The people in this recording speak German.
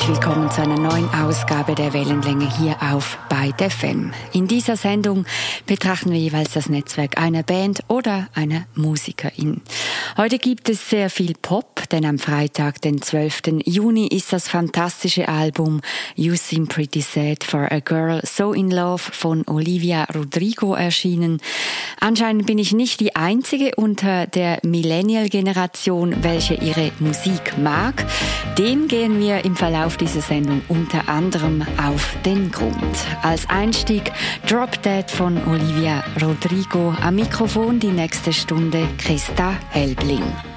herzlich willkommen zu einer neuen Ausgabe der Wellenlänge hier auf Byte FM. In dieser Sendung betrachten wir jeweils das Netzwerk einer Band oder einer Musikerin. Heute gibt es sehr viel Pop, denn am Freitag, den 12. Juni, ist das fantastische Album You Seem Pretty Sad for a Girl So in Love von Olivia Rodrigo erschienen. Anscheinend bin ich nicht die Einzige unter der Millennial-Generation, welche ihre Musik mag. Dem gehen wir im Verlauf dieser Sendung unter anderem auf den Grund. Als Einstieg Drop Dead von Olivia Rodrigo. Am Mikrofon die nächste Stunde Christa Helbling.